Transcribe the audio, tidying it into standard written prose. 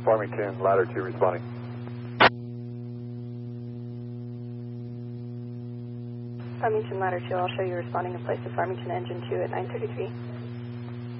Farmington, ladder 2 responding. Farmington, ladder 2, I'll show you responding in place to Farmington, engine 2 at 933.